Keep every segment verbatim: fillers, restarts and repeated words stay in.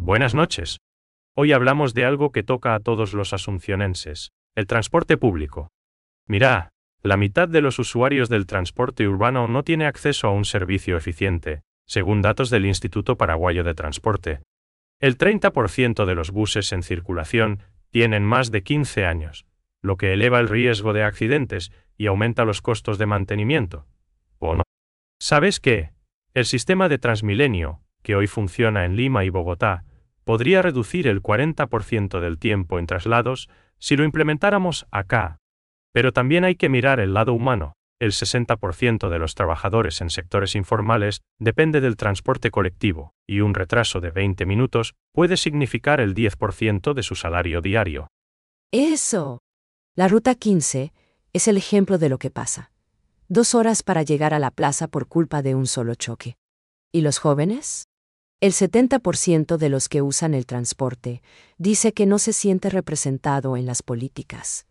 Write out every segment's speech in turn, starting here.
Buenas noches. Hoy hablamos de algo que toca a todos los asuncionenses, el transporte público. Mirá, la mitad de los usuarios del transporte urbano no tiene acceso a un servicio eficiente, según datos del Instituto Paraguayo de Transporte. El treinta por ciento de los buses en circulación tienen más de quince años, lo que eleva el riesgo de accidentes y aumenta los costos de mantenimiento. ¿O no? ¿Sabes qué? El sistema de Transmilenio, que hoy funciona en Lima y Bogotá, podría reducir el cuarenta por ciento del tiempo en traslados si lo implementáramos acá. Pero también hay que mirar el lado humano. El sesenta por ciento de los trabajadores en sectores informales depende del transporte colectivo, y un retraso de veinte minutos puede significar el diez por ciento de su salario diario. Eso. La Ruta quince es el ejemplo de lo que pasa. Dos horas para llegar a la plaza por culpa de un solo choque. ¿Y los jóvenes? El setenta por ciento de los que usan el transporte dice que no se siente representado en las políticas.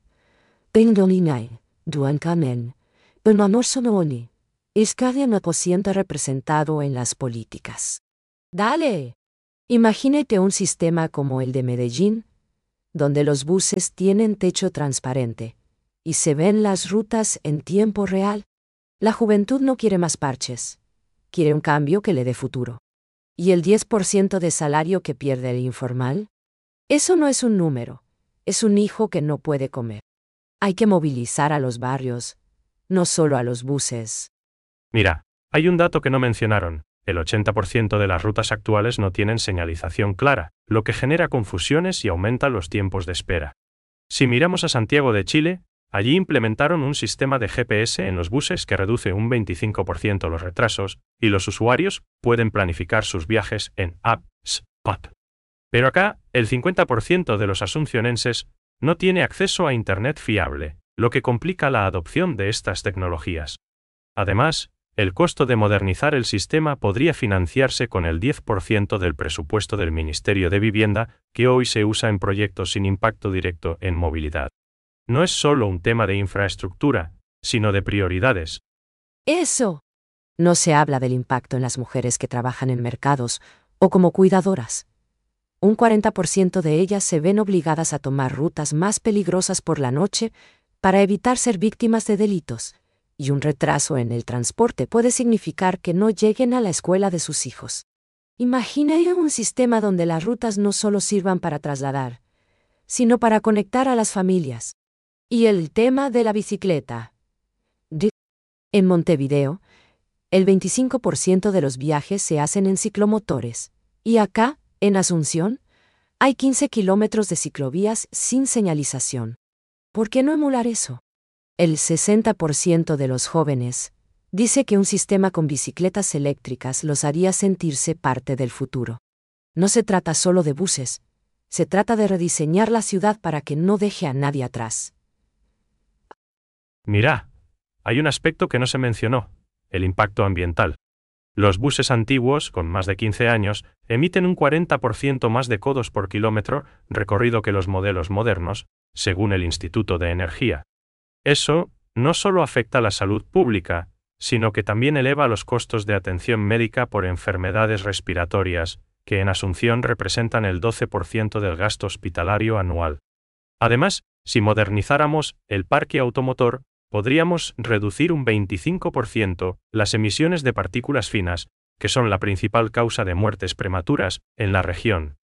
Pendoninay, Duan Kamen, Benamor Sononi, Iscadia no se siente representado en las políticas. ¡Dale! Imagínate un sistema como el de Medellín, donde los buses tienen techo transparente y se ven las rutas en tiempo real. La juventud no quiere más parches, quiere un cambio que le dé futuro. ¿Y el diez por ciento de salario que pierde el informal? Eso no es un número, es un hijo que no puede comer. Hay que movilizar a los barrios, no solo a los buses. Mira, hay un dato que no mencionaron. El ochenta por ciento de las rutas actuales no tienen señalización clara, lo que genera confusiones y aumenta los tiempos de espera. Si miramos a Santiago de Chile, allí implementaron un sistema de G P S en los buses que reduce un veinticinco por ciento los retrasos, y los usuarios pueden planificar sus viajes en apps. Pero acá, el cincuenta por ciento de los asuncionenses no tiene acceso a Internet fiable, lo que complica la adopción de estas tecnologías. Además, el costo de modernizar el sistema podría financiarse con el diez por ciento del presupuesto del Ministerio de Vivienda, que hoy se usa en proyectos sin impacto directo en movilidad. No es solo un tema de infraestructura, sino de prioridades. Eso. No se habla del impacto en las mujeres que trabajan en mercados o como cuidadoras. Un cuarenta por ciento de ellas se ven obligadas a tomar rutas más peligrosas por la noche para evitar ser víctimas de delitos, y un retraso en el transporte puede significar que no lleguen a la escuela de sus hijos. Imagina un sistema donde las rutas no solo sirvan para trasladar, sino para conectar a las familias. Y el tema de la bicicleta. En Montevideo, el veinticinco por ciento de los viajes se hacen en ciclomotores, y acá, en Asunción, hay quince kilómetros de ciclovías sin señalización. ¿Por qué no emular eso? El sesenta por ciento de los jóvenes dice que un sistema con bicicletas eléctricas los haría sentirse parte del futuro. No se trata solo de buses, se trata de rediseñar la ciudad para que no deje a nadie atrás. Mirá, hay un aspecto que no se mencionó, el impacto ambiental. Los buses antiguos, con más de quince años, emiten un cuarenta por ciento más de codos por kilómetro recorrido que los modelos modernos, según el Instituto de Energía. Eso no solo afecta a la salud pública, sino que también eleva los costos de atención médica por enfermedades respiratorias, que en Asunción representan el doce por ciento del gasto hospitalario anual. Además, si modernizáramos el parque automotor, podríamos reducir un veinticinco por ciento las emisiones de partículas finas, que son la principal causa de muertes prematuras en la región.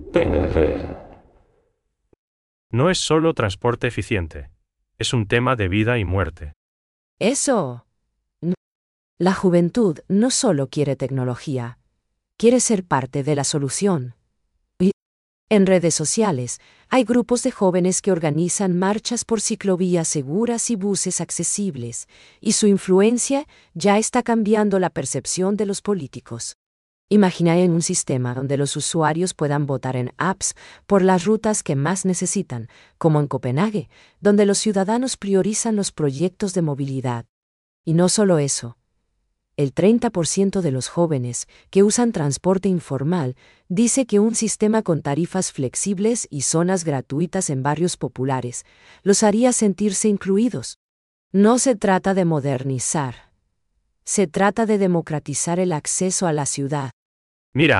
No es solo transporte eficiente, es un tema de vida y muerte. Eso. La juventud no solo quiere tecnología, quiere ser parte de la solución. Y en redes sociales, hay grupos de jóvenes que organizan marchas por ciclovías seguras y buses accesibles, y su influencia ya está cambiando la percepción de los políticos. Imagina en un sistema donde los usuarios puedan votar en apps por las rutas que más necesitan, como en Copenhague, donde los ciudadanos priorizan los proyectos de movilidad. Y no solo eso. El treinta por ciento de los jóvenes que usan transporte informal dice que un sistema con tarifas flexibles y zonas gratuitas en barrios populares los haría sentirse incluidos. No se trata de modernizar. Se trata de democratizar el acceso a la ciudad. Mira,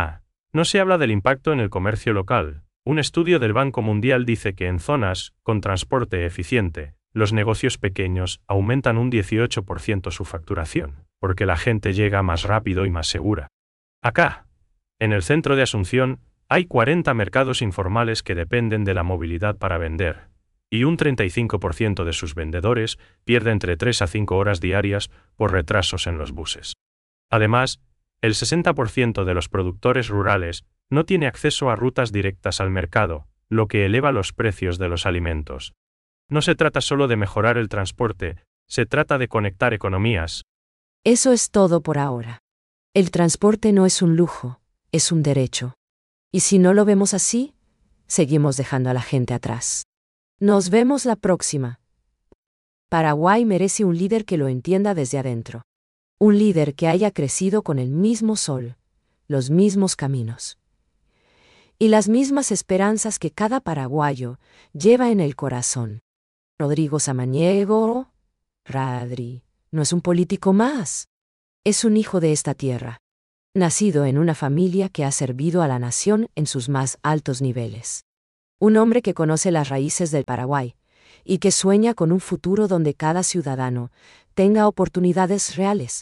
No se habla del impacto en el comercio local. Un estudio del Banco Mundial dice que en zonas con transporte eficiente, los negocios pequeños aumentan un dieciocho por ciento su facturación, porque la gente llega más rápido y más segura. Acá, en el centro de Asunción, hay cuarenta mercados informales que dependen de la movilidad para vender, y un treinta y cinco por ciento de sus vendedores pierde entre tres a cinco horas diarias por retrasos en los buses. Además, el sesenta por ciento de los productores rurales no tiene acceso a rutas directas al mercado, lo que eleva los precios de los alimentos. No se trata solo de mejorar el transporte, se trata de conectar economías. Eso es todo por ahora. El transporte no es un lujo, es un derecho. Y si no lo vemos así, seguimos dejando a la gente atrás. Nos vemos la próxima. Paraguay merece un líder que lo entienda desde adentro. Un líder que haya crecido con el mismo sol, los mismos caminos y las mismas esperanzas que cada paraguayo lleva en el corazón. Rodrigo Samaniego, Radri, no es un político más. Es un hijo de esta tierra, nacido en una familia que ha servido a la nación en sus más altos niveles. Un hombre que conoce las raíces del Paraguay y que sueña con un futuro donde cada ciudadano tenga oportunidades reales.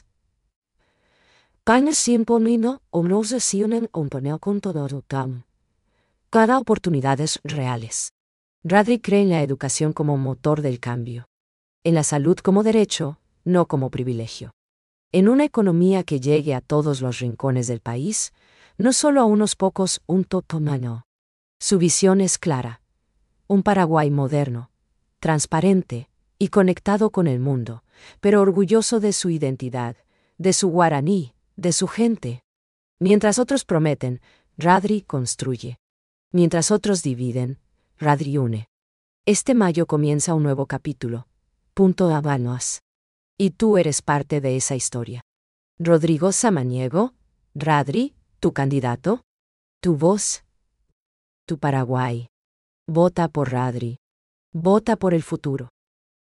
Cada oportunidades reales. Radri cree en la educación como motor del cambio. En la salud como derecho, no como privilegio. En una economía que llegue a todos los rincones del país, no solo a unos pocos, un totomano. Su visión es clara. Un Paraguay moderno, transparente y conectado con el mundo, pero orgulloso de su identidad, de su guaraní, de su gente. Mientras otros prometen, Radri construye. Mientras otros dividen, Radri une. Este mayo comienza un nuevo capítulo. Punto Habanos. Y tú eres parte de esa historia. Rodrigo Samaniego, Radri, tu candidato, tu voz, tu Paraguay. Vota por Radri. Vota por el futuro.